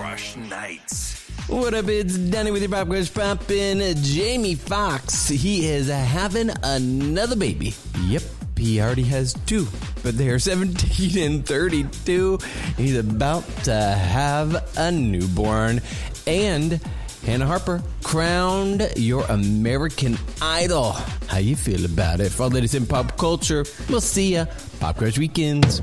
Crush Nights. What up, it's Danny with your Pop Crush Poppin'. Jamie Foxx, he is having another baby. Yep, he already has two, but they're 17 and 32. He's about to have a newborn. And Hannah Harper crowned your American Idol. How you feel about it? For all that is in pop culture, we'll see ya. Pop Crush Weekends.